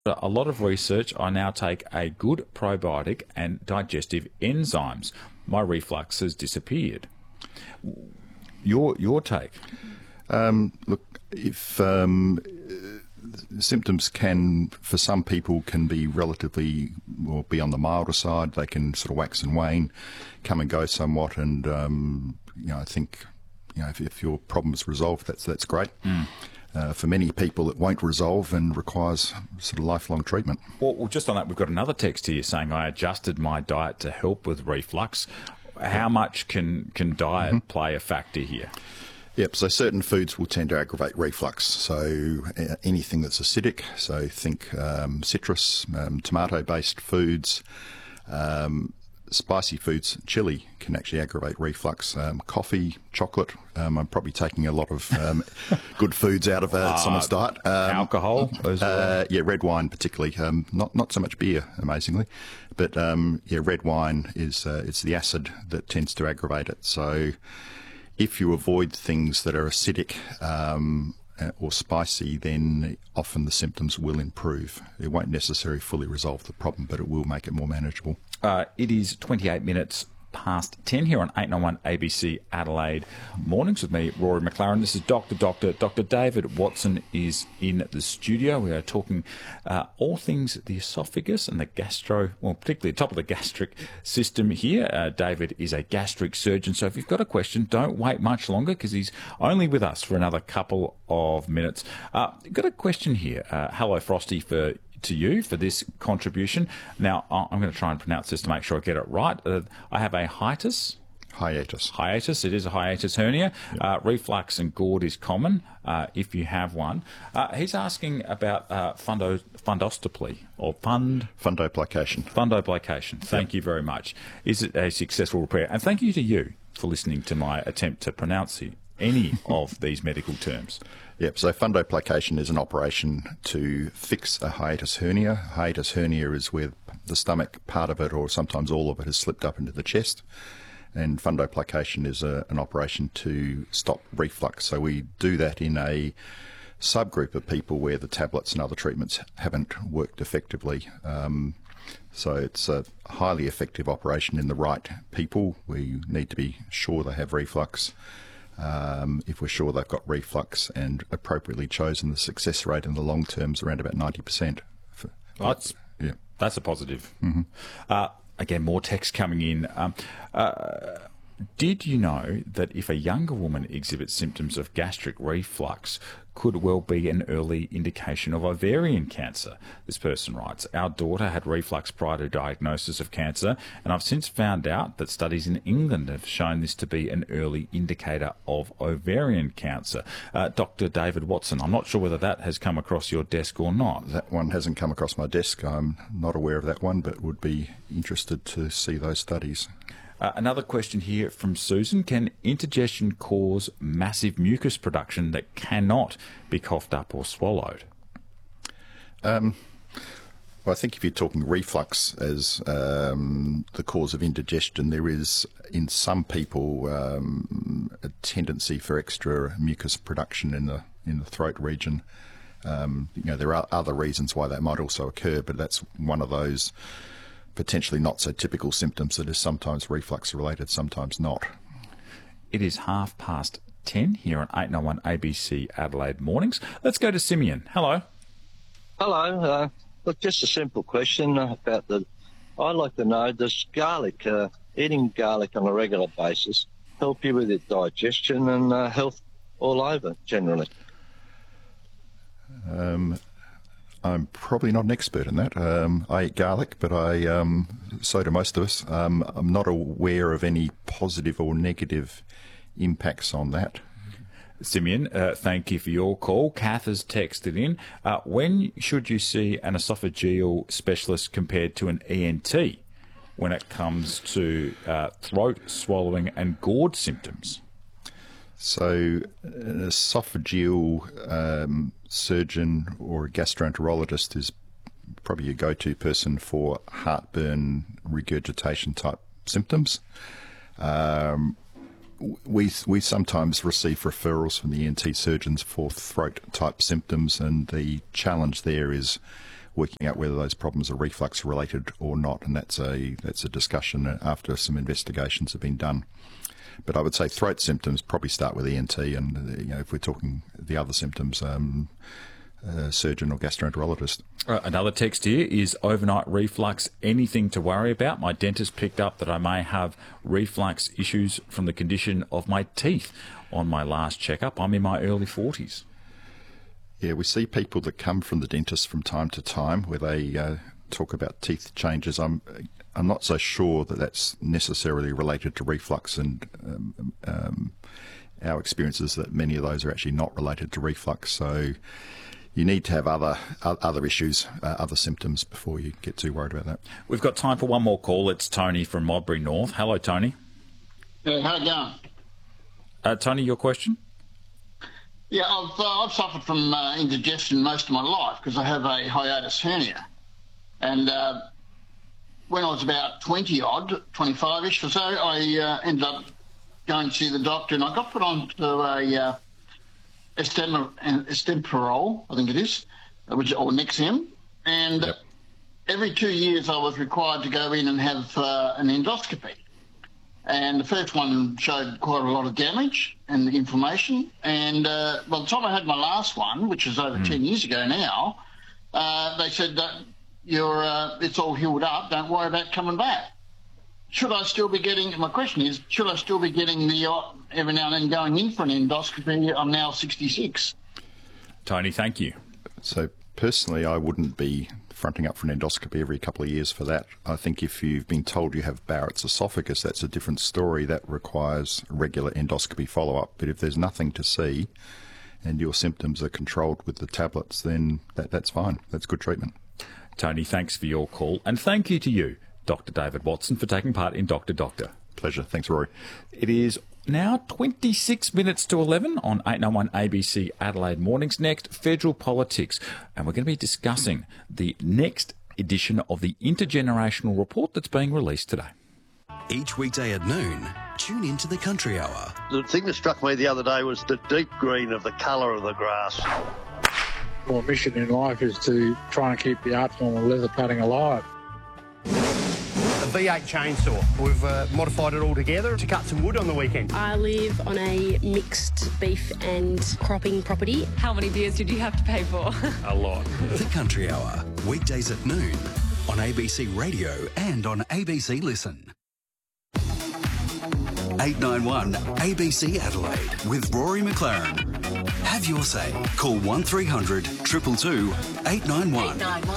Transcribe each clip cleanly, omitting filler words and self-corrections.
a lot of research. I now take a good probiotic and digestive enzymes. My reflux has disappeared. Your take? Look, if symptoms can, for some people, can be relatively, or be on the milder side. They can sort of wax and wane, come and go somewhat, and I think if your problem is resolved, that's great. For many people, it won't resolve and requires sort of lifelong treatment. Well, just on that, we've got another text here saying I adjusted my diet to help with reflux. How much can diet play a factor here? Yep, so certain foods will tend to aggravate reflux. So anything that's acidic, so think citrus, tomato-based foods, spicy foods, chili can actually aggravate reflux. Coffee, chocolate. I'm probably taking a lot of good foods out of someone's diet. Alcohol as well? Yeah, red wine particularly. Not so much beer, amazingly, but red wine is it's the acid that tends to aggravate it. So if you avoid things that are acidic or spicy, then often the symptoms will improve. It won't necessarily fully resolve the problem, but it will make it more manageable. It is 28 minutes past 10 here on 891 ABC Adelaide Mornings with me, Rory McLaren. This is Dr. David Watson is in the studio. We are talking all things the esophagus and the particularly the top of the gastric system here. David is a gastric surgeon, so if you've got a question, don't wait much longer because he's only with us for another couple of minutes. Got a question here. Hello, Frosty, to you for this contribution. Now, I'm going to try and pronounce this to make sure I get it right. I have a hiatus. Hiatus. It is a hiatus hernia. Yep. Reflux and GORD is common if you have one. He's asking about fundostoply or fundoplication. Fundoplication. Thank you very much. Is it a successful repair? And thank you to you for listening to my attempt to pronounce any of these medical terms. Yep, so fundoplication is an operation to fix a hiatus hernia. Hiatus hernia is where the stomach, part of it or sometimes all of it, has slipped up into the chest. And fundoplication is an operation to stop reflux. So we do that in a subgroup of people where the tablets and other treatments haven't worked effectively. So it's a highly effective operation in the right people. We need to be sure they have reflux. If we're sure they've got reflux and appropriately chosen, the success rate in the long term is around about 90%. That's a positive. Mm-hmm. Again, more text coming in. Did you know that if a younger woman exhibits symptoms of gastric reflux, could well be an early indication of ovarian cancer? This person writes, our daughter had reflux prior to diagnosis of cancer, and I've since found out that studies in England have shown this to be an early indicator of ovarian cancer. Dr. David Watson, I'm not sure whether that has come across your desk or not. That one hasn't come across my desk. I'm not aware of that one, but would be interested to see those studies. Another question here from Susan. Can indigestion cause massive mucus production that cannot be coughed up or swallowed? Well, I think if you're talking reflux as the cause of indigestion, there is, in some people, a tendency for extra mucus production in the throat region. There are other reasons why that might also occur, but that's one of those potentially not so typical symptoms that is sometimes reflux related, sometimes not. It is 10:30 here on 891 ABC Adelaide Mornings. Let's go to Simeon. Hello. Hello. Look, just a simple question about I'd like to know, does garlic, eating garlic on a regular basis, help you with your digestion and health all over generally? I'm probably not an expert in that. I eat garlic, but so do most of us. I'm not aware of any positive or negative impacts on that. Simeon, thank you for your call. Kath has texted in. When should you see an esophageal specialist compared to an ENT when it comes to throat, swallowing and GORD symptoms? So an esophageal surgeon or a gastroenterologist is probably your go-to person for heartburn, regurgitation type symptoms. We sometimes receive referrals from the ENT surgeons for throat type symptoms, and the challenge there is working out whether those problems are reflux related or not, and that's a discussion after some investigations have been done. But I would say throat symptoms probably start with ENT, and if we're talking the other symptoms, surgeon or gastroenterologist. Another text here is overnight reflux. Anything to worry about? My dentist picked up that I may have reflux issues from the condition of my teeth on my last checkup. I'm in my early 40s. Yeah, we see people that come from the dentist from time to time where they talk about teeth changes. I'm not so sure that that's necessarily related to reflux, and our experience is that many of those are actually not related to reflux. So you need to have other issues, other symptoms before you get too worried about that. We've got time for one more call. It's Tony from Modbury North. Hello, Tony. How you going? Tony, your question? Yeah, I've suffered from indigestion most of my life because I have a hiatus hernia. And when I was about 20-odd, 25-ish or so, I ended up going to see the doctor, and I got put onto a Estemperol, I think it is, or Nexium. And Yep. every 2 years I was required to go in and have an endoscopy. And the first one showed quite a lot of damage and inflammation. And by the time I had my last one, which was over 10 years ago now, they said that it's all healed up, don't worry about coming back. Should I still be getting, my question is, should I still be getting every now and then going in for an endoscopy? I'm now 66. Tony, thank you. So personally, I wouldn't be fronting up for an endoscopy every couple of years for that. I think if you've been told you have Barrett's esophagus, that's a different story. That requires regular endoscopy follow-up. But if there's nothing to see and your symptoms are controlled with the tablets, then that's fine. That's good treatment. Tony, thanks for your call. And thank you to you, Dr. David Watson, for taking part in Dr. Doctor. Pleasure. Thanks, Rory. It is now 26 minutes to 11 on 891 ABC Adelaide Mornings. Next, federal politics. And we're going to be discussing the next edition of the Intergenerational Report that's being released today. Each weekday at noon, tune into the Country Hour. The thing that struck me the other day was the deep green of the colour of the grass. My mission in life is to try and keep the art form of leather padding alive. A V8 chainsaw. We've modified it all together to cut some wood on the weekend. I live on a mixed beef and cropping property. How many beers did you have to pay for? A lot. The Country Hour, weekdays at noon on ABC Radio and on ABC Listen. 891 ABC Adelaide with Rory McLaren. Have your say. Call 1300 222 891.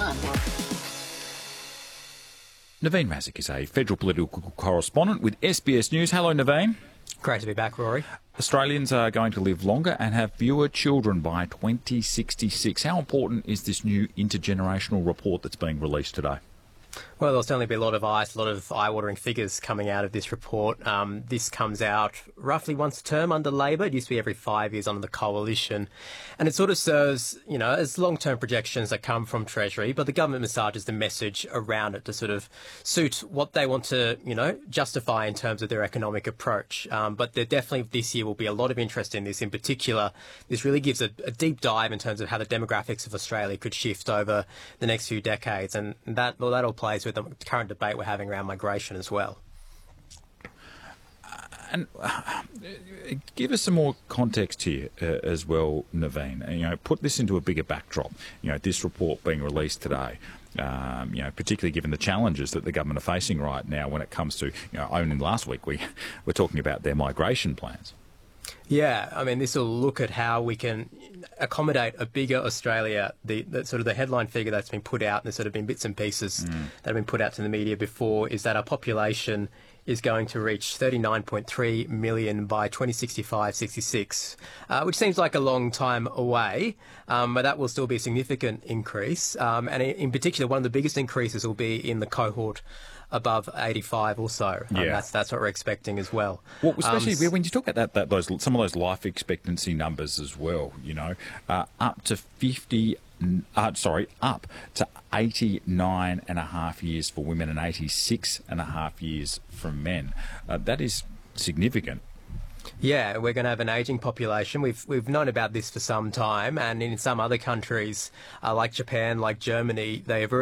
Naveen Mazik is a federal political correspondent with SBS News. Hello, Naveen. Great to be back, Rory. Australians are going to live longer and have fewer children by 2066. How important is this new intergenerational report that's being released today? Well, there'll certainly be a lot of eye-watering figures coming out of this report. This comes out roughly once a term under Labor. It used to be every 5 years under the Coalition. And it sort of serves, as long-term projections that come from Treasury, but the government massages the message around it to sort of suit what they want to, justify in terms of their economic approach. But there definitely this year will be a lot of interest in this. In particular, this really gives a deep dive in terms of how the demographics of Australia could shift over the next few decades. And that all plays with the current debate we're having around migration as well. And give us some more context here as well, Naveen. Put this into a bigger backdrop. This report being released today. Particularly given the challenges that the government are facing right now when it comes to, only last week we were talking about their migration plans. Yeah, I mean, this will look at how we can accommodate a bigger Australia. The sort of the headline figure that's been put out, and there's sort of been bits and pieces that have been put out to the media before, is that our population is going to reach 39.3 million by 2065-66, which seems like a long time away, but that will still be a significant increase. And in particular, one of the biggest increases will be in the cohort above 85 or so. That's what we're expecting as well. Well, especially when you talk about some of those life expectancy numbers as well, up to 89.5 years for women and 86.5 years for men. That is significant. Yeah, we're going to have an ageing population. We've known about this for some time, and in some other countries, like Japan, like Germany, they have already